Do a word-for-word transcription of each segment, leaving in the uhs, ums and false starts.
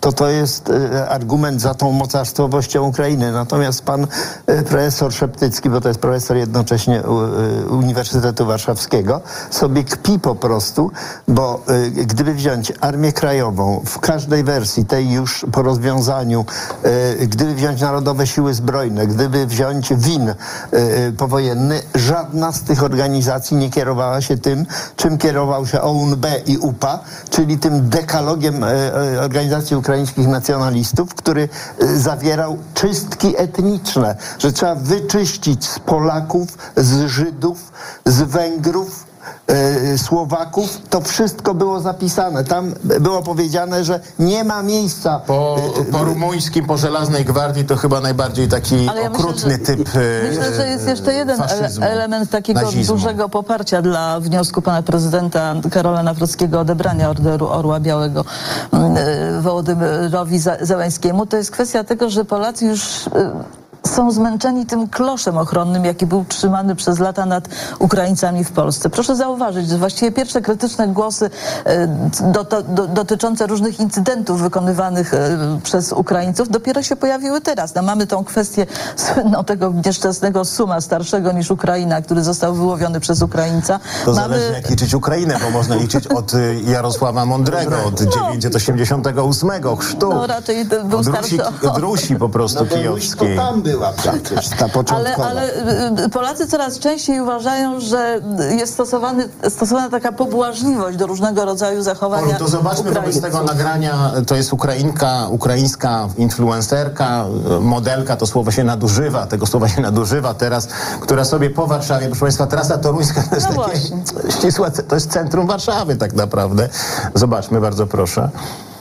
to to jest argument za tą mocarstwowością Ukrainy. Natomiast pan profesor Szeptycki, bo to jest profesor jednocześnie Uniwersytetu Warszawskiego, sobie kpi po prostu, bo gdyby wziąć Armię Krajową w każdej wersji, tej już po rozwiązaniu, gdyby wziąć Narodowe Siły Zbrojne, gdyby wziąć W I N powojenny, żadna z tych organizacji nie kierowała się tym, czym kierował się O U N B i U P A, czyli tym dekalogiem organizacji ukraińskich nacjonalistów, który zawierał czystki etniczne, że trzeba wyczyścić z Polaków, z Żydów, z Węgrów, Słowaków, to wszystko było zapisane. Tam było powiedziane, że nie ma miejsca. Po, po rumuńskim, po Żelaznej Gwardii to chyba najbardziej taki ja okrutny myślę, typ Myślę, że jest jeszcze jeden faszyzmu, element takiego nazizmu. Dużego poparcia dla wniosku pana prezydenta Karola Nawrockiego o odebrania Orderu Orła Białego Wołodymyrowi Zełańskiemu. To jest kwestia tego, że Polacy już są zmęczeni tym kloszem ochronnym, jaki był trzymany przez lata nad Ukraińcami w Polsce. Proszę zauważyć, że właściwie pierwsze krytyczne głosy do, do, do, dotyczące różnych incydentów wykonywanych przez Ukraińców dopiero się pojawiły teraz. No, mamy tą kwestię słynną tego nieszczęsnego Suma, starszego niż Ukraina, który został wyłowiony przez Ukraińca. To mamy... zależy, jak liczyć Ukrainę, bo można liczyć od Jarosława Mądrego, od no. dziewięćset osiemdziesiątego ósmego chrztu. No raczej był od starszy. Rusi, od Rusi po prostu no, kijowskiej. To tam była przecież ta początkowa. Ale, ale Polacy coraz częściej uważają, że jest stosowany, stosowana taka pobłażliwość do różnego rodzaju zachowania. Olu, to zobaczmy wobec tego nagrania, to jest Ukrainka, ukraińska influencerka, modelka, to słowo się nadużywa, tego słowa się nadużywa teraz, która sobie po Warszawie, proszę Państwa, trasa toruńska to jest no takie ścisłe, to jest centrum Warszawy tak naprawdę. Zobaczmy, bardzo proszę.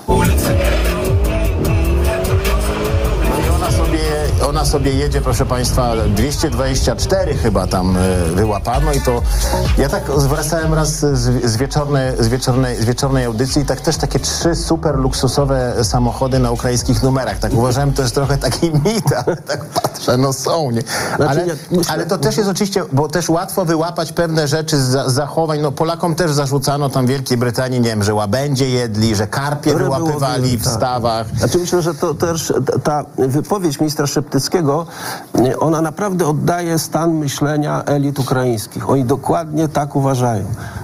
Ona sobie jedzie, proszę Państwa, dwieście dwadzieścia cztery chyba tam wyłapano i to ja tak wracałem raz z, z, wieczornej, z, wieczornej, z wieczornej audycji i tak też takie trzy super luksusowe samochody na ukraińskich numerach. Tak uważałem, to jest trochę taki mit, ale tak patrzę, no są, nie? Ale, ale to też jest oczywiście, bo też łatwo wyłapać pewne rzeczy z zachowań. No Polakom też zarzucano tam w Wielkiej Brytanii, nie wiem, że łabędzie jedli, że karpie wyłapywali w stawach. Znaczy myślę, że to też ta wypowiedź ministra Szeptyckiego, ona naprawdę oddaje stan myślenia elit ukraińskich. Oni dokładnie tak uważają,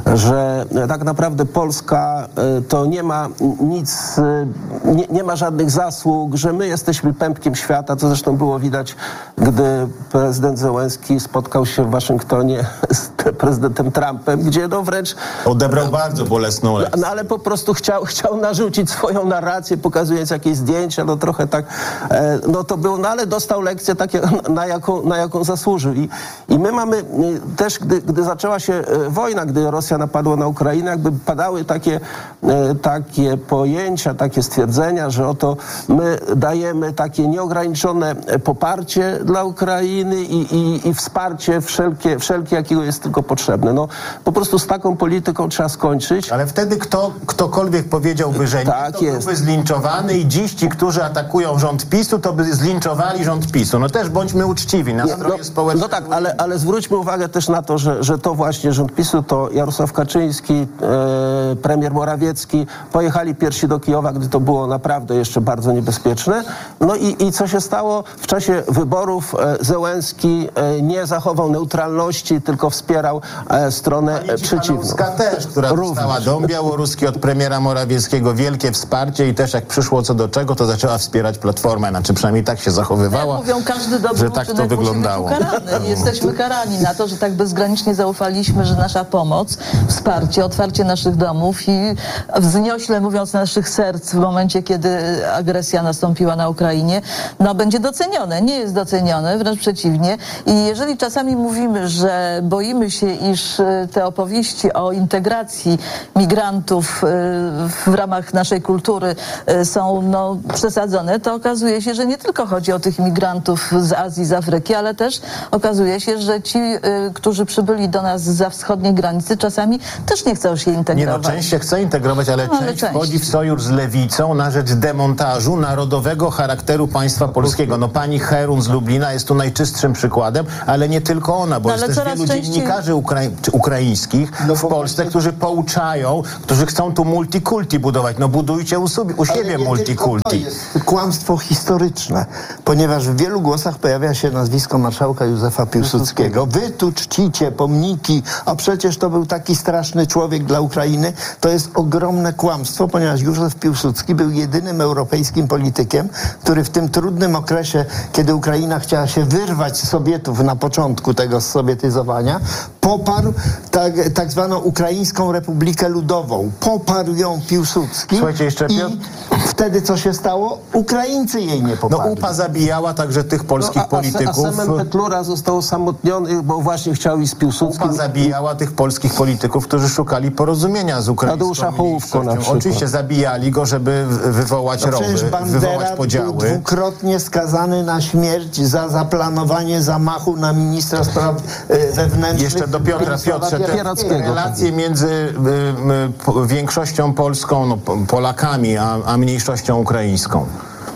że tak naprawdę Polska to nie ma nic, nie, nie ma żadnych zasług, że my jesteśmy pępkiem świata, to zresztą było widać, gdy prezydent Zełenski spotkał się w Waszyngtonie z prezydentem Trumpem, gdzie no wręcz... Odebrał bardzo bolesną lekcję. No ale po prostu chciał, chciał narzucić swoją narrację, pokazując jakieś zdjęcia, no trochę tak, no to było, no ale dostał lekcję takie, na jaką, na jaką zasłużył. I, i my mamy też, gdy, gdy zaczęła się wojna, gdy Rosja napadła na Ukrainę, jakby padały takie, takie pojęcia, takie stwierdzenia, że oto my dajemy takie nieograniczone poparcie dla Ukrainy i, i, i wsparcie wszelkie, wszelkie, jakiego jest tylko potrzebne. No po prostu z taką polityką trzeba skończyć. Ale wtedy kto, ktokolwiek powiedziałby, że tak nie, to jest. byłby zlinczowany i dziś ci, którzy atakują rząd PiSu, to by zlinczowali rząd PiSu. No też bądźmy uczciwi. Na stronie no, społecznej. no tak, ale, ale zwróćmy uwagę też na to, że, że to właśnie rząd PiSu, to Jarosław Kaczyński, e, premier Morawiecki pojechali pierwsi do Kijowa, gdy to było naprawdę jeszcze bardzo niebezpieczne. No i, i co się stało? W czasie wyborów e, Zełenski e, nie zachował neutralności, tylko wspierał e, stronę Pani przeciwną. też, która Również. dostała dom białoruski od premiera Morawieckiego, wielkie wsparcie i też jak przyszło co do czego, to zaczęła wspierać Platformę, znaczy przynajmniej tak się zachowywała, mówią, każdy dobry że tak to wyglądało. Ukarany. Jesteśmy karani na to, że tak bezgranicznie zaufaliśmy, że nasza pomoc, wsparcie, otwarcie naszych domów i wzniośle mówiąc naszych serc w momencie, kiedy agresja nastąpiła na Ukrainie, no będzie docenione. Nie jest docenione, wręcz przeciwnie. I jeżeli czasami mówimy, że boimy się, iż te opowieści o integracji migrantów w ramach naszej kultury są no, przesadzone, to okazuje się, że nie tylko chodzi o tych imigrantów, migrantów z Azji, z Afryki, ale też okazuje się, że ci, y, którzy przybyli do nas zza wschodniej granicy, czasami też nie chcą się Nie integrować. no, część się chce integrować, ale, No, ale część, część. wchodzi w sojusz z lewicą na rzecz demontażu narodowego charakteru państwa polskiego. No pani Herun z Lublina jest tu najczystszym przykładem, ale nie tylko ona, bo No, jest ale też coraz wielu częściej- dziennikarzy ukrai czy ukraińskich No, w bo Polsce, właśnie- którzy pouczają, którzy chcą tu multikulti budować. No budujcie u, sobie, u Ale siebie nie tylko to multikulti. jest kłamstwo historyczne, ponieważ w wielu głosach pojawia się nazwisko marszałka Józefa Piłsudskiego. Wy tu czcicie pomniki, a przecież to był taki straszny człowiek dla Ukrainy. To jest ogromne kłamstwo, ponieważ Józef Piłsudski był jedynym europejskim politykiem, który w tym trudnym okresie, kiedy Ukraina chciała się wyrwać z Sowietów na początku tego sowietyzowania, poparł tak, tak zwaną Ukraińską Republikę Ludową. Poparł ją Piłsudski. Słuchajcie, jeszcze i Piotr- wtedy co się stało? Ukraińcy jej nie No poparli. UPA zabijała także tych polskich No, a, a, polityków. a Semen Petlura został osamotniony, bo właśnie chciał iść z Piłsudskim. UPA zabijała tych polskich polityków, którzy szukali porozumienia z Ukraińską Tadeusza Hołówko na mniejszością. przykład. Oczywiście zabijali go, żeby w- wywołać No rowy, przecież wywołać Bandera był podziały. dwukrotnie skazany na śmierć za zaplanowanie zamachu na ministra spraw e, wewnętrznych. Jeszcze do Piotra, Władysława Piotrze, te Pierackiego. relacje między y, y, po- większością polską, no, po- Polakami, a, a mniejszością ukraińską.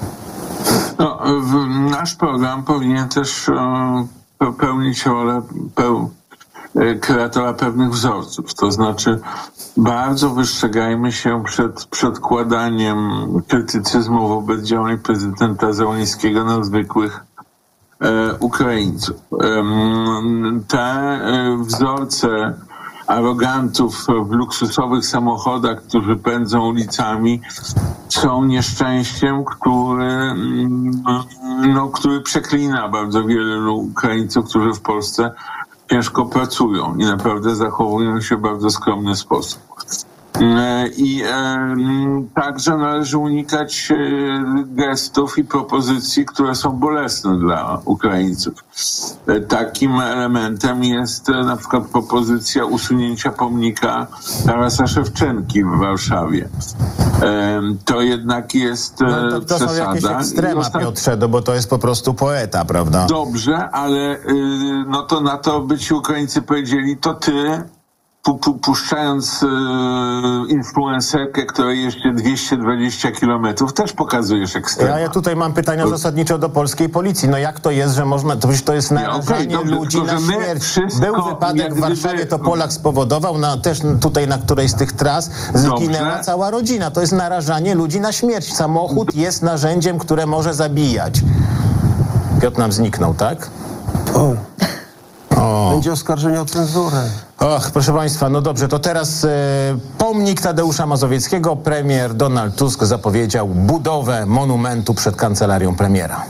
No, w, nasz program powinien też e, pe- pełnić rolę peł, e, kreatora pewnych wzorców. To znaczy, bardzo wystrzegajmy się przed przedkładaniem krytycyzmu wobec działań prezydenta Zełenskiego na zwykłych e, Ukraińców. Em, te e, wzorce arogantów w luksusowych samochodach, którzy pędzą ulicami, są nieszczęściem, który, mm, no, który przeklina bardzo wielu Ukraińców, którzy w Polsce ciężko pracują i naprawdę zachowują się w bardzo skromny sposób. E, I e, także należy unikać e, gestów i propozycji, które są bolesne dla Ukraińców. E, takim elementem jest e, na przykład propozycja usunięcia pomnika Tarasa Szewczenki w Warszawie. E, to jednak jest e, No, to, to są przesada. jakieś I ekstrema, ostat- Piotrze, no, bo to jest po prostu poeta, prawda? Dobrze, ale y, no to na to by ci Ukraińcy powiedzieli, to ty pu, pu, puszczając y, influencerkę, która jeździ dwieście dwadzieścia kilometrów, też pokazujesz ekstrema. Ja, ja tutaj mam pytania zasadniczo do polskiej policji. No jak to jest, że można, to przecież to jest okej, narażanie dobrze, ludzi tylko, na że my śmierć. wszystko, Był wypadek jak w Warszawie, gdyby- to Polak spowodował, na, też tutaj na którejś z tych tras zginęła Dobrze. cała rodzina. To jest narażanie ludzi na śmierć. Samochód jest narzędziem, które może zabijać. Piotr nam zniknął, tak? O, O. będzie oskarżenie o cenzurę. Och, proszę Państwa, no dobrze, to teraz e, pomnik Tadeusza Mazowieckiego. Premier Donald Tusk zapowiedział budowę monumentu przed kancelarią premiera.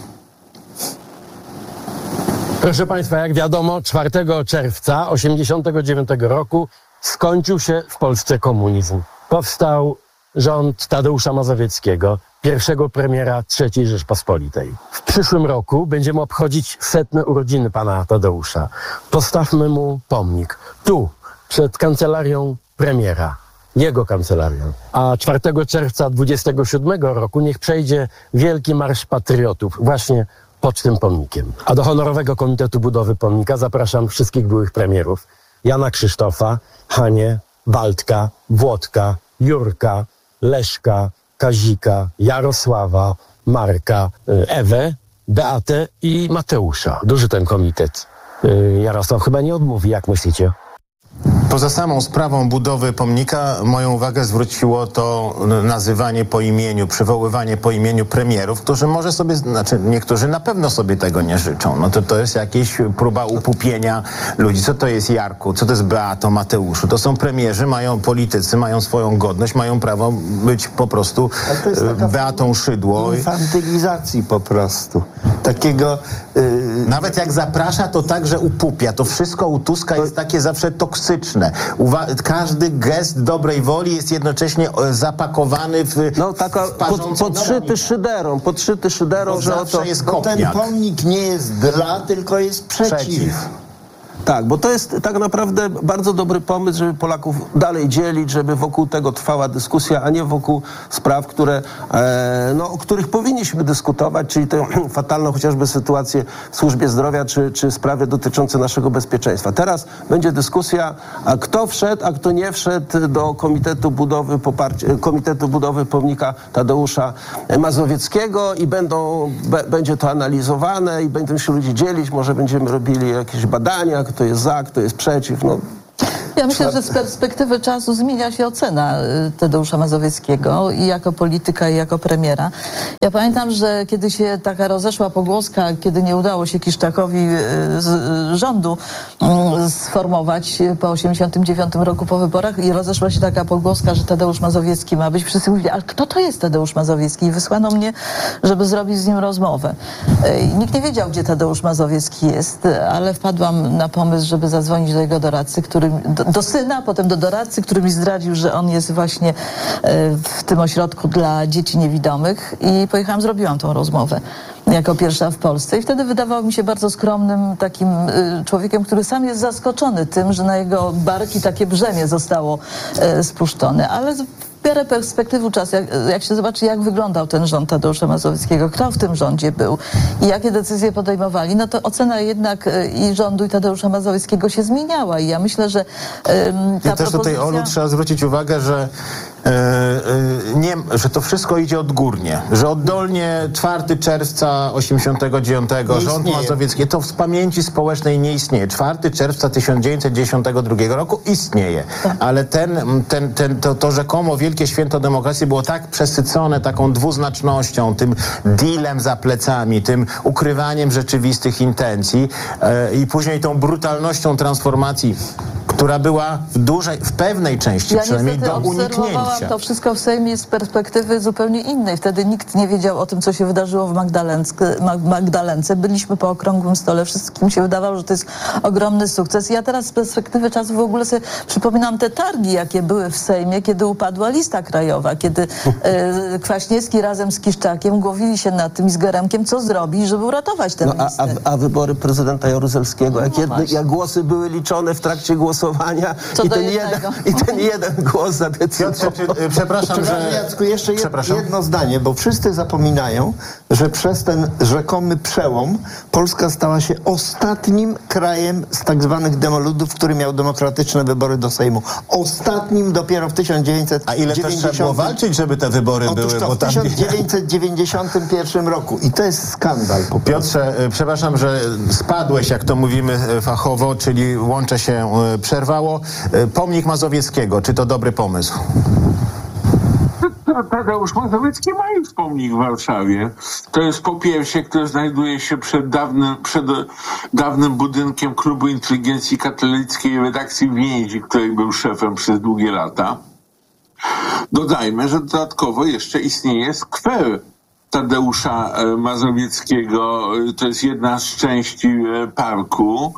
Proszę Państwa, jak wiadomo, czwartego czerwca tysiąc dziewięćset osiemdziesiątego dziewiątego roku skończył się w Polsce komunizm. Powstał rząd Tadeusza Mazowieckiego, pierwszego premiera trzeciej Rzeczpospolitej. W przyszłym roku będziemy obchodzić setne urodziny pana Tadeusza. Postawmy mu pomnik. Tu, przed kancelarią premiera. Jego kancelarią. A czwartego czerwca dwudziestego siódmego roku niech przejdzie Wielki Marsz Patriotów właśnie pod tym pomnikiem. A do honorowego komitetu budowy pomnika zapraszam wszystkich byłych premierów. Jana Krzysztofa, Hanię, Waldka, Włodka, Jurka, Leszka, Kazika, Jarosława, Marka, y, Ewę, Beatę i Mateusza. Duży ten komitet. Y, Jarosław chyba nie odmówi, jak myślicie? Poza samą sprawą budowy pomnika moją uwagę zwróciło to nazywanie po imieniu, przywoływanie po imieniu premierów, którzy może sobie, znaczy niektórzy na pewno sobie tego nie życzą. No to to jest jakaś próba upupienia ludzi. Co to jest Jarku? Co to jest Beato, Mateuszu? To są premierzy, mają politycy, mają swoją godność, mają prawo być po prostu Ale to jest taka e, Beatą Szydło. infantylizacji po prostu. Takiego... y, Nawet jak zaprasza, to także upupia. To wszystko u Tuska jest takie zawsze toksyczne. Uwa- każdy gest dobrej woli jest jednocześnie e, zapakowany w No taka w pod, parzącą podszyty szyderą, podszyty szyderą, Bo że zawsze oto... jest bo ten kopniak. pomnik nie jest dla, tylko jest przeciw. Przeciw. Tak, bo to jest tak naprawdę bardzo dobry pomysł, żeby Polaków dalej dzielić, żeby wokół tego trwała dyskusja, a nie wokół spraw, które, e, no, o których powinniśmy dyskutować, czyli tę fatalną chociażby sytuację w służbie zdrowia, czy, czy sprawy dotyczące naszego bezpieczeństwa. Teraz będzie dyskusja, a kto wszedł, a kto nie wszedł do Komitetu Budowy Poparcia, Komitetu Budowy Pomnika Tadeusza Mazowieckiego i będą, be, będzie to analizowane i będą się ludzie dzielić, może będziemy robili jakieś badania, kto jest za, kto jest przeciw, no. Ja myślę, że z perspektywy czasu zmienia się ocena y, Tadeusza Mazowieckiego i jako polityka, i jako premiera. Ja pamiętam, że kiedy się taka rozeszła pogłoska, kiedy nie udało się Kiszczakowi y, z y, rządu y, sformować po osiemdziesiątym dziewiątym roku po wyborach i rozeszła się taka pogłoska, że Tadeusz Mazowiecki ma być. Wszyscy mówili, ale kto to jest Tadeusz Mazowiecki? I wysłano mnie, żeby zrobić z nim rozmowę. Y, nikt nie wiedział, gdzie Tadeusz Mazowiecki jest, ale wpadłam na pomysł, żeby zadzwonić do jego doradcy, który do, do syna, potem do doradcy, który mi zdradził, że on jest właśnie w tym ośrodku dla dzieci niewidomych i pojechałam, zrobiłam tą rozmowę jako pierwsza w Polsce i wtedy wydawał mi się bardzo skromnym takim człowiekiem, który sam jest zaskoczony tym, że na jego barki takie brzemię zostało spuszczone, ale w miarę perspektywy czasu, jak, jak się zobaczy, jak wyglądał ten rząd Tadeusza Mazowieckiego, kto w tym rządzie był i jakie decyzje podejmowali, no to ocena jednak i rządu, i Tadeusza Mazowieckiego się zmieniała i ja myślę, że um, ta I też tutaj, Olu, trzeba zwrócić uwagę, że e, e, nie, że to wszystko idzie odgórnie, że oddolnie czwartego czerwca osiemdziesiątego dziewiątego rząd Mazowiecki, to w pamięci społecznej nie istnieje. czwartego czerwca tysiąc dziewięćset dziesiątego drugiego roku istnieje, tak. Ale ten, ten, ten, to, to rzekomo wielkie święto demokracji było tak przesycone taką dwuznacznością, tym dealem za plecami, tym ukrywaniem rzeczywistych intencji e, i później tą brutalnością transformacji, która była w dużej, w pewnej części ja przynajmniej do uniknięcia. To wszystko w Sejmie z perspektywy zupełnie innej. Wtedy nikt nie wiedział o tym, co się wydarzyło w Magdalence. Byliśmy po okrągłym stole. Wszystkim się wydawało, że to jest ogromny sukces. Ja teraz z perspektywy czasu w ogóle sobie przypominam te targi, jakie były w Sejmie, kiedy upadła lista krajowa, kiedy e, Kwaśniewski razem z Kiszczakiem głowili się nad tym i z Geremkiem, co zrobić, żeby uratować tę no, listę. A, a, a wybory prezydenta Jaruzelskiego, jak, jedne, jak głosy były liczone w trakcie głosowania i ten, jeden, i ten jeden głos zadecydował. Piotrze, przepraszam, że... Jacku, jeszcze jed, jedno zdanie, bo wszyscy zapominają, że przez ten rzekomy przełom Polska stała się ostatnim krajem z tak zwanych demoludów, który miał demokratyczne wybory do Sejmu. Ostatnim dopiero w tysiąc dziewięćset dziewięćdziesiątym. A ile też trzeba było walczyć, żeby te wybory Otóż były? To bo w tam... tysiąc dziewięćset dziewięćdziesiątym pierwszym roku. I to jest skandal. Po Piotrze, przepraszam, że spadłeś, jak to mówimy fachowo, czyli łącze się przerwało. Pomnik Mazowieckiego, czy to dobry pomysł? Tadeusz Mazowiecki ma już pomnik w Warszawie. To jest po pierwsze, który znajduje się przed dawnym, przed dawnym budynkiem Klubu Inteligencji Katolickiej redakcji Więzi, której był szefem przez długie lata. Dodajmy, że dodatkowo jeszcze istnieje skwer Tadeusza Mazowieckiego. To jest jedna z części parku.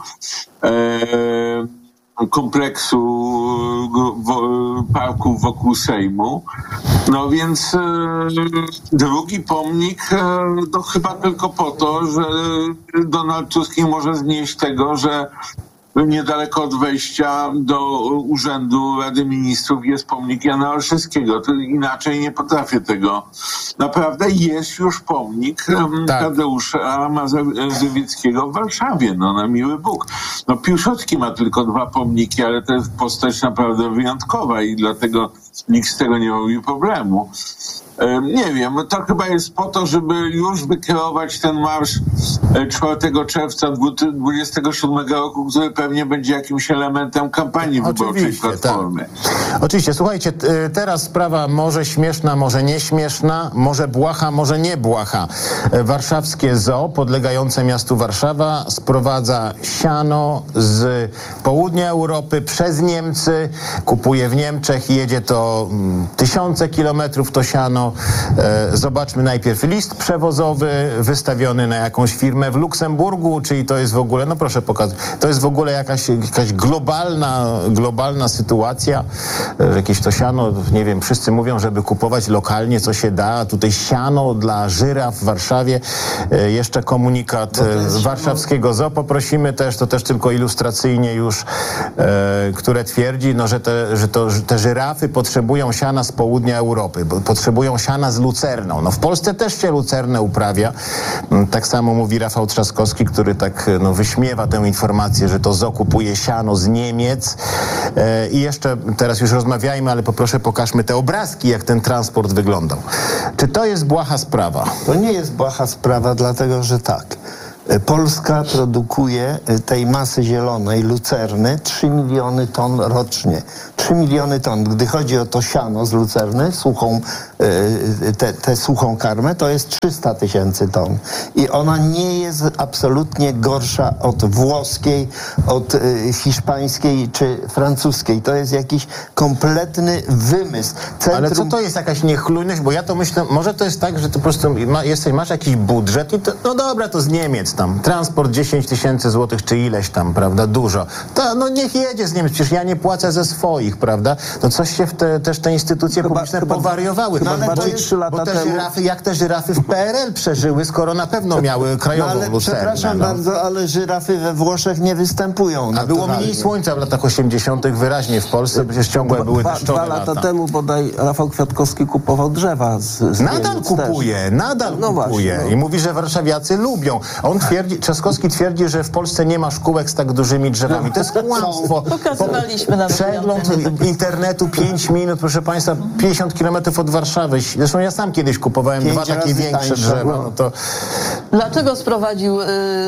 kompleksu parków wokół Sejmu. No więc e, drugi pomnik e, to chyba tylko po to, że Donald Tusk nie może znieść tego, że niedaleko od wejścia do urzędu Rady Ministrów jest pomnik Jana Olszewskiego. To inaczej nie potrafię tego. Naprawdę jest już pomnik tak. Tadeusza Mazowieckiego w Warszawie. No na miły Bóg. No Piłsudski ma tylko dwa pomniki, ale to jest postać naprawdę wyjątkowa i dlatego nikt z tego nie robi problemu. Nie wiem, to chyba jest po to, żeby już wykreować ten marsz czwartego czerwca dwudziestego siódmego roku, który pewnie będzie jakimś elementem kampanii wyborczej Oczywiście, Platformy. Tak. Oczywiście, słuchajcie, teraz sprawa może śmieszna, może nieśmieszna, może błaha, może nie błaha. Warszawskie Zoo, podlegające miastu Warszawa, sprowadza siano z południa Europy przez Niemcy, kupuje w Niemczech i jedzie to tysiące kilometrów to siano no e, zobaczmy najpierw list przewozowy wystawiony na jakąś firmę w Luksemburgu, czyli to jest w ogóle, no proszę pokazać, to jest w ogóle jakaś, jakaś globalna, globalna sytuacja, że jakieś to siano, nie wiem, wszyscy mówią, żeby kupować lokalnie, co się da, a tutaj siano dla żyraf w Warszawie, e, jeszcze komunikat e, warszawskiego zoo, poprosimy też, to też tylko ilustracyjnie już, e, które twierdzi, no, że, te, że, to, że te żyrafy potrzebują siana z południa Europy, bo potrzebują siana z lucerną. No w Polsce też się lucernę uprawia. Tak samo mówi Rafał Trzaskowski, który tak no, wyśmiewa tę informację, że to zoo kupuje siano z Niemiec. E, I jeszcze teraz już rozmawiajmy, ale poproszę pokażmy te obrazki, jak ten transport wyglądał. Czy to jest błaha sprawa? To nie jest błaha sprawa, dlatego że tak. Polska produkuje tej masy zielonej, lucerny, trzy miliony ton rocznie. trzy miliony ton. Gdy chodzi o to siano z lucerny, suchą, tę te, suchą karmę, to jest trzysta tysięcy ton. I ona nie jest absolutnie gorsza od włoskiej, od hiszpańskiej czy francuskiej. To jest jakiś kompletny wymysł. Centrum... Ale co to jest jakaś niechlujność? Bo ja to myślę, może to jest tak, że ty po prostu ma, jesteś, masz jakiś budżet i to, no dobra, to z Niemiec tam. Transport dziesięć tysięcy złotych czy ileś tam, prawda, dużo. To no niech jedzie z Niemiec, przecież ja nie płacę ze swoich, prawda? No coś się w te, też te instytucje Chyba, publiczne chyba, powariowały. Chyba No, bardziej bo, trzy lata bo te temu... żyrafy, jak te żyrafy w P R L przeżyły, skoro na pewno miały krajową no, ale lucernę. przepraszam no. bardzo, ale żyrafy we Włoszech nie występują. A było mniej słońca w latach osiemdziesiątych wyraźnie w Polsce, przecież ciągłe były Dwa, deszczowe dwa lata lata. temu bodaj Rafał Kwiatkowski kupował drzewa z, z Nadal Niemiec kupuje, też. nadal No kupuje właśnie, no. i mówi, że warszawiacy lubią. On twierdzi, Trzaskowski twierdzi, że w Polsce nie ma szkółek z tak dużymi drzewami. To jest kłamstwo. Pokazywaliśmy nawet Przegląd na internetu pięć minut, proszę Państwa, pięćdziesiąt kilometrów od Warszawy. Zresztą ja sam kiedyś kupowałem Pięć dwa takie razy większe tańsze, drzewa. no. No to Dlaczego sprowadził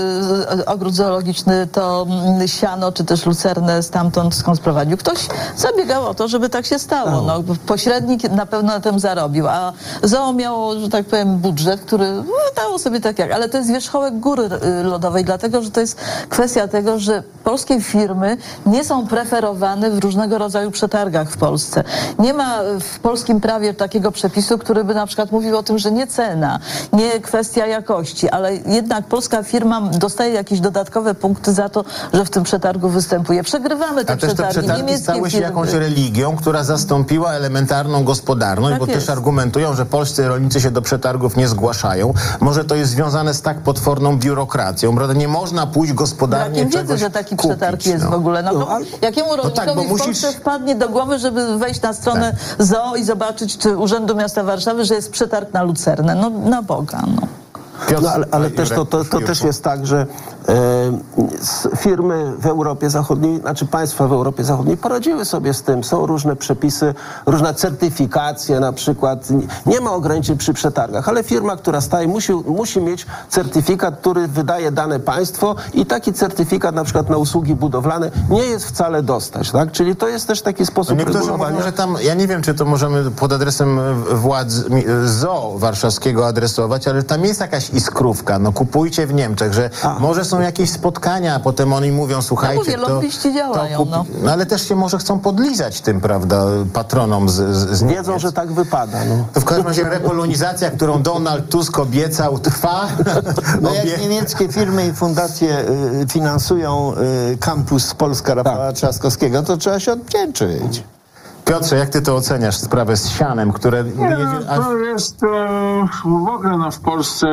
y, ogród zoologiczny to y, siano, czy też lucernę stamtąd, skąd sprowadził? Ktoś zabiegał o to, żeby tak się stało. No, pośrednik na pewno na tym zarobił, a zoo miało, że tak powiem, budżet, który no, dało sobie tak jak, ale to jest wierzchołek góry y, lodowej, dlatego, że to jest kwestia tego, że polskie firmy nie są preferowane w różnego rodzaju przetargach w Polsce. Nie ma w polskim prawie takiego przepisu, który by na przykład mówił o tym, że nie cena, nie kwestia jakości, ale jednak polska firma dostaje jakieś dodatkowe punkty za to, że w tym przetargu występuje. Przegrywamy te A też te przetargi. przetargi Niemieckie stały się firmy. jakąś religią, która zastąpiła elementarną gospodarność, Tak bo jest. też argumentują, że polscy rolnicy się do przetargów nie zgłaszają. Może to jest związane z tak potworną biurokracją, prawda? Nie można pójść gospodarnie Jakim czegoś wiedzę, że taki kupić, przetarg jest no. w ogóle? No, No, no, ale- jakiemu rolnikowi tak, bo w musisz- Polsce wpadnie do głowy, żeby wejść na stronę zoo i zobaczyć, czy Urzędu Miasta Warszawy, że jest przetarg na lucernę? No na Boga, no. Piotr, No, ale, ale Jurek, też to, to, to Jurku. też jest tak, że e, s- firmy w Europie Zachodniej, znaczy państwa w Europie Zachodniej poradziły sobie z tym. Są różne przepisy, różna certyfikacja na przykład. Nie- Nie ma ograniczeń przy przetargach, ale firma, która staje, musi, musi mieć certyfikat, który wydaje dane państwo i taki certyfikat na przykład na usługi budowlane nie jest wcale dostać, tak? Czyli to jest też taki sposób Niektórzy regulowania. mówią, że tam, ja nie wiem, czy to możemy pod adresem władz mi- zoo warszawskiego adresować, ale tam jest jakaś iskrówka, no kupujcie w Niemczech, że A. może są jakieś spotkania, a potem oni mówią, słuchajcie, mówię, to, lobbyści działają, to kup... no. no ale też się może chcą podlizać tym, prawda, patronom z, z, z Wiedzą, Niemiec. że tak wypada. No. To w każdym razie repolonizacja, którą Donald Tusk obiecał, trwa. No Obie... jak niemieckie firmy i fundacje y, finansują y, kampus Polska Rafała Trzaskowskiego, to trzeba się odwdzięczyć. Piotrze, jak ty to oceniasz, sprawę z sianem, które... Nie, jedzie aż... to jest e, w ogóle no, w Polsce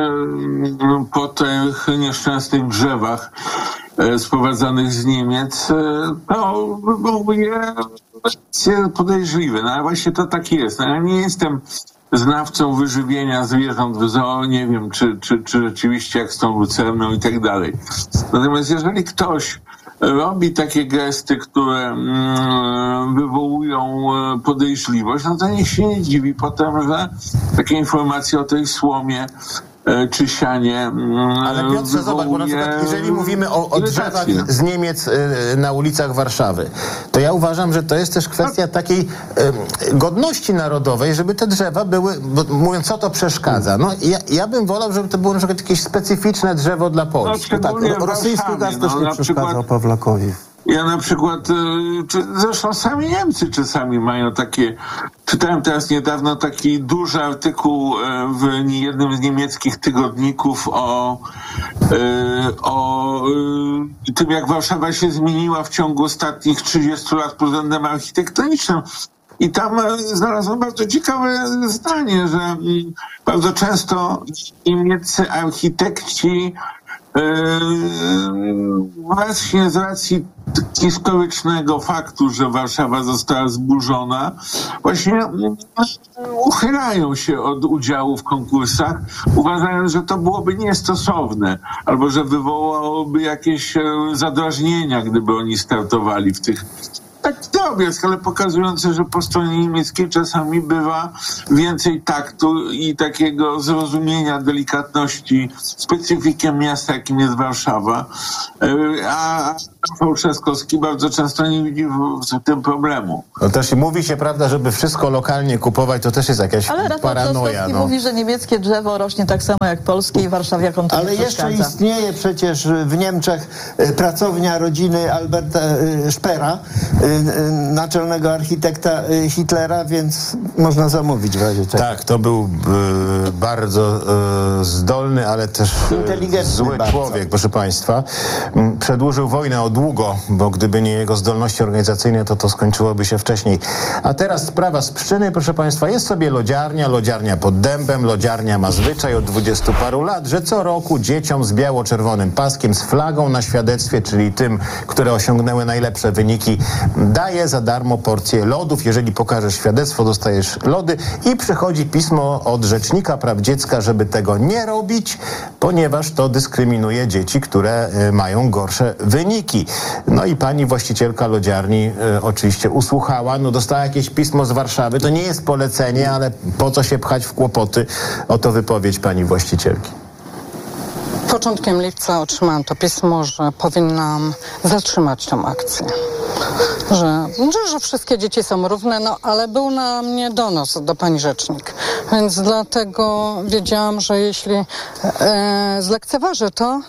m, po tych nieszczęsnych drzewach e, sprowadzanych z Niemiec, e, to wywołuje reakcje podejrzliwe. No ale właśnie to tak jest. No, ja nie jestem znawcą wyżywienia zwierząt w zoo, nie wiem, czy, czy, czy rzeczywiście jak z tą lucerną i tak dalej. Natomiast jeżeli ktoś robi takie gesty, które mm, wywołują e, podejrzliwość, no to niech się nie dziwi potem, że takie informacje o tej słomie e, czy sianie mm, Ale Piotrze, zobacz, bo na wywołuje przykład jeżeli mówimy o, o drzewach irytację. z Niemiec y, na ulicach Warszawy, to ja uważam, że to jest też kwestia takiej y, godności narodowej, żeby te drzewa były, bo mówiąc, co to przeszkadza. No ja, ja bym wolał, żeby to było na przykład jakieś specyficzne drzewo dla Polski. No, Tak, szczególnie w rosyjski Warszawie, gaz też no, nie na przeszkadzał przykład- Pawlakowi. Ja na przykład, y, czy, zresztą sami Niemcy czasami mają takie, czytałem teraz niedawno taki duży artykuł y, w jednym z niemieckich tygodników o, y, o y, tym, jak Warszawa się zmieniła w ciągu ostatnich trzydziestu lat pod względem architektonicznym. I tam znalazłem bardzo ciekawe zdanie, że bardzo często niemieccy architekci właśnie z racji historycznego faktu, że Warszawa została zburzona, właśnie uchylają się od udziału w konkursach, uważając, że to byłoby niestosowne, albo że wywołałoby jakieś zadrażnienia, gdyby oni startowali w tych. Taki drobiazg, ale pokazujący, że po stronie niemieckiej czasami bywa więcej taktu i takiego zrozumienia, delikatności, specyfikiem miasta, jakim jest Warszawa. A Rafał Trzaskowski bardzo często nie widzi w, w tym problemu. No też mówi się, prawda, żeby wszystko lokalnie kupować, to też jest jakaś Ale Rafał paranoja. Trzaskowski No. mówi, że niemieckie drzewo rośnie tak samo jak polskie i warszawiakom to Ale nie jeszcze przeszkadza. istnieje przecież w Niemczech e, pracownia rodziny Alberta e, Speera, e, e, naczelnego architekta e, Hitlera, więc można zamówić w razie czego. Tak, to był e, bardzo e, zdolny, ale też e, Inteligentny zły bardzo. człowiek, proszę państwa. M, Przedłużył wojnę o długo, bo gdyby nie jego zdolności organizacyjne, to to skończyłoby się wcześniej. A teraz sprawa z Pszczyny, proszę państwa. Jest sobie lodziarnia, lodziarnia pod Dębem. Lodziarnia ma zwyczaj od dwudziestu paru lat, że co roku dzieciom z biało-czerwonym paskiem, z flagą na świadectwie, czyli tym, które osiągnęły najlepsze wyniki, daje za darmo porcję lodów. Jeżeli pokażesz świadectwo, dostajesz lody i przychodzi pismo od Rzecznika Praw Dziecka, żeby tego nie robić, ponieważ to dyskryminuje dzieci, które y, mają gorsze wyniki. No i pani właścicielka lodziarni y, oczywiście usłuchała, no dostała jakieś pismo z Warszawy. To nie jest polecenie, ale po co się pchać w kłopoty? Oto wypowiedź pani właścicielki. Początkiem lipca otrzymałam to pismo, że powinnam zatrzymać tę akcję. Że, że, że wszystkie dzieci są równe, no ale był na mnie donos do pani rzecznik. Więc dlatego wiedziałam, że jeśli e, zlekceważę to,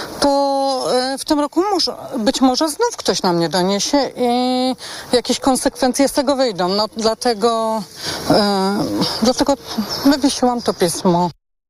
to e, w tym roku może, być może znów ktoś na mnie doniesie i jakieś konsekwencje z tego wyjdą. No dlatego, e, dlatego wywiesiłam to pismo.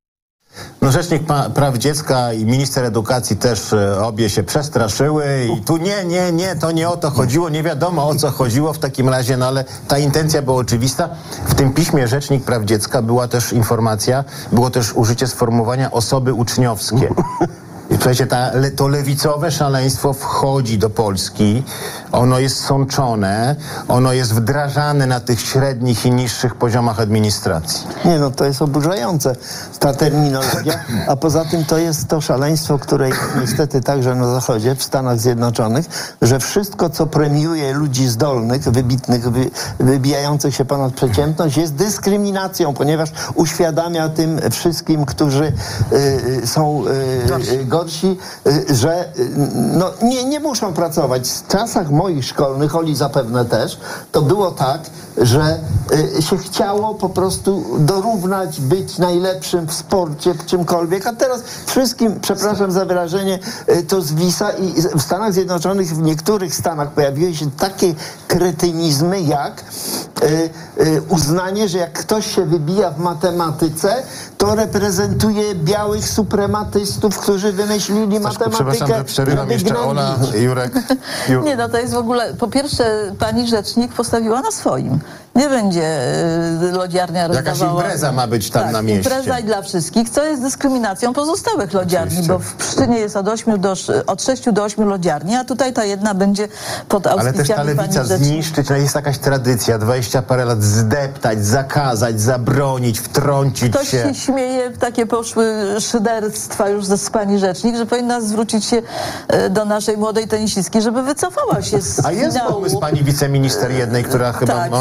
No Rzecznik pa- Praw Dziecka i minister edukacji też e, obie się przestraszyły i tu nie, nie, nie, to nie o to chodziło, nie wiadomo o co chodziło w takim razie, no ale ta intencja była oczywista. W tym piśmie Rzecznik Praw Dziecka była też informacja, było też użycie sformułowania osoby uczniowskie. I słuchajcie, ta, le, to lewicowe szaleństwo wchodzi do Polski, ono jest sączone, ono jest wdrażane na tych średnich i niższych poziomach administracji. Nie no, to jest oburzające, ta terminologia, a poza tym to jest to szaleństwo, które jest niestety także na Zachodzie, w Stanach Zjednoczonych, że wszystko, co premiuje ludzi zdolnych, wybitnych, wy, wybijających się ponad przeciętność, jest dyskryminacją, ponieważ uświadamia tym wszystkim, którzy y, są y, gorsi, y, że y, no, nie, nie muszą pracować. W czasach moich szkolnych, Oli zapewne też, to było tak, że y, się chciało po prostu dorównać, być najlepszym w sporcie, w czymkolwiek, a teraz wszystkim, przepraszam za wyrażenie, y, to zwisa i w Stanach Zjednoczonych, w niektórych stanach pojawiły się takie kretynizmy jak y, y, uznanie, że jak ktoś się wybija w matematyce, to reprezentuje białych suprematystów, którzy wymyślili matematykę. Przepraszam, że przerywam żeby jeszcze. gnębić. Ola, Jurek. Ju... Nie, no to jest w ogóle, po pierwsze pani rzecznik postawiła na swoim. Nie będzie y, lodziarnia rozdawała... Jakaś impreza ma być tam tak, na mieście. impreza i dla wszystkich, co jest dyskryminacją pozostałych lodziarni, Oczywiście. bo w Pszczynie jest od, ośmiu do, od sześciu do ośmiu lodziarni, a tutaj ta jedna będzie pod Ale auspicjami też ta lewica pani rzecznik. zniszczyć, no jest jakaś tradycja, dwadzieścia parę lat zdeptać, zakazać, zabronić, wtrącić Ktoś się. się śmieje, takie poszły szyderstwa już ze z pani rzecznik, że powinna zwrócić się e, do naszej młodej tenisistki, żeby wycofała się z A jest finału. pomysł pani wiceminister jednej, która chyba Tak, ma się z finału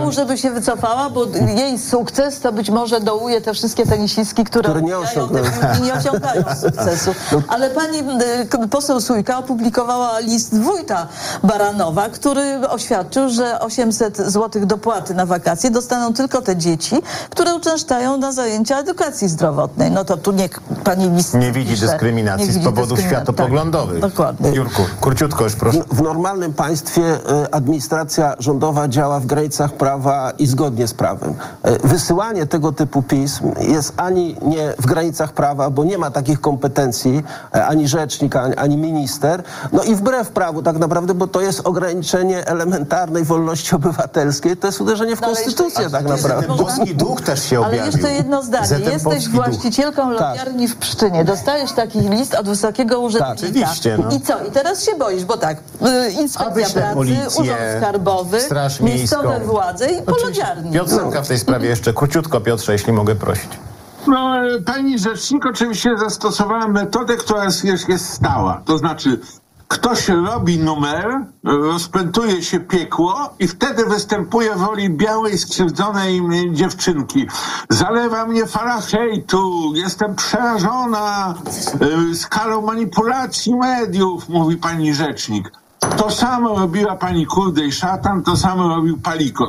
pomału, żeby się wycofała, bo jej sukces to być może dołuje te wszystkie tenisistki, które, Które nie osiągają, osiągają. te, nie osiągają sukcesu. Ale pani y, poseł Sójka opublikowała list wójta Baranowa, który oświadczył, że osiemset złotych dopłaty na wakacje dostaną tylko te dzieci, które uczęszczają na zajęcia edukacji zdrowotnej. No to tu niech pani list Nie widzi pisze. dyskryminacji Nie z widzi powodów dyskryminacji. światopoglądowych. Tak, dokładnie. Jurku, króciutko już proszę. W normalnym państwie e, administracja rządowa działa w granicach prawa i zgodnie z prawem. E, Wysyłanie tego typu pism jest ani nie w granicach prawa, bo nie ma takich kompetencji, e, ani rzecznik, ani, ani minister, no i wbrew prawu tak naprawdę, bo to jest ograniczenie elementarnej wolności obywatelskiej, to jest uderzenie w No, ale konstytucję jeszcze- tak jeszcze- naprawdę. Ten boski duch też się Ale objawił. jeszcze jedno zdanie. Zatem Jesteś polski duch. właścicielką lodziarni w Pszczynie. Dostajesz taki list od wysokiego urzędnika. oczywiście, no. I co? I teraz się boisz, bo tak, y, inspekcja wyślę pracy, policję, urząd skarbowy, Straż miejscowe miejską. władze i po lodziarni. Piotr Semka w tej sprawie jeszcze króciutko, Piotrze, jeśli mogę prosić. No, e, pani rzecznik oczywiście zastosowała metodę, która jest, jest, jest stała. To znaczy, ktoś robi numer, rozpętuje się piekło i wtedy występuje w roli białej, skrzywdzonej m, dziewczynki. Zalewa mnie fala hejtu, jestem przerażona e, skalą manipulacji mediów, mówi pani rzecznik. To samo robiła pani Kurdej Szatan, to samo robił Palikot.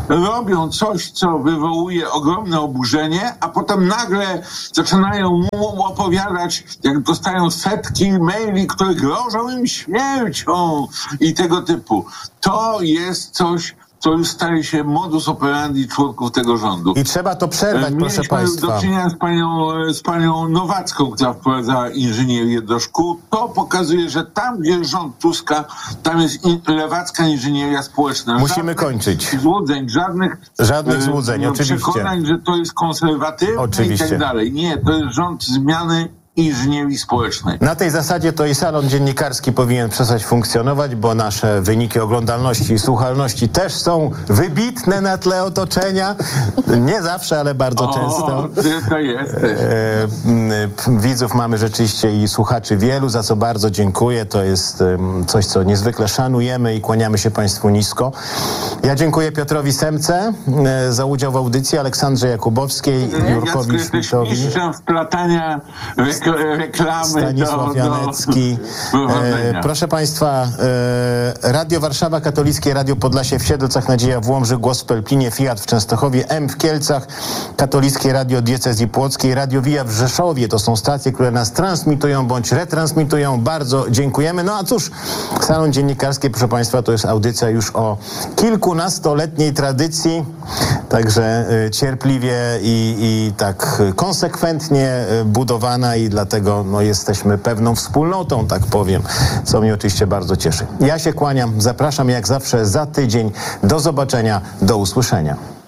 Robią coś, co wywołuje ogromne oburzenie, a potem nagle zaczynają mu opowiadać, jak dostają setki maili, które grożą im śmiercią i tego typu. To jest coś, co już staje się modus operandi członków tego rządu. I trzeba to przerwać, proszę Mieliśmy państwa. do czynienia z panią, z panią Nowacką, która wprowadza inżynierię do szkół. To pokazuje, że tam, gdzie jest rząd Tuska, tam jest in, lewacka inżynieria społeczna. Musimy Żadnych kończyć. Złudzeń, żadnych, Żadnych złudzeń, e, oczywiście. przekonań, że to jest konserwatywne Oczywiście. i tak dalej. Nie, to jest rząd zmiany inżynierii społecznej. Na tej zasadzie to i salon dziennikarski powinien przestać funkcjonować, bo nasze wyniki oglądalności i słuchalności też są wybitne na tle otoczenia. Nie zawsze, ale bardzo często. O, ty to jesteś. E, m, widzów mamy rzeczywiście i słuchaczy wielu, za co bardzo dziękuję. To jest em, coś, co niezwykle szanujemy i kłaniamy się państwu nisko. Ja dziękuję Piotrowi Semce e, za udział w audycji, Aleksandrze Jakubowskiej, Jacku, Jurkowi jesteś Schmidtowi. mistrzem wplatania rekl- reklamy Stanisław do, Janecki. do prowadzenia. E, proszę Państwa, e, Radio Warszawa, Katolickie Radio Podlasie w Siedlcach, Nadzieja w Łomży, Głos w Pelplinie, Fiat w Częstochowie, M w Kielcach, Katolickie Radio Diecezji Płockiej, Radio Via w Rzeszowie. To są stacje, które nas transmitują bądź retransmitują. Bardzo dziękujemy. No a cóż, Salon Dziennikarski, proszę Państwa, to jest audycja już o kilkunastoletniej tradycji, także e, cierpliwie i, i tak konsekwentnie e, budowana i dlatego no, jesteśmy pewną wspólnotą, tak powiem, co mnie oczywiście bardzo cieszy. Ja się kłaniam, zapraszam jak zawsze za tydzień. Do zobaczenia, do usłyszenia.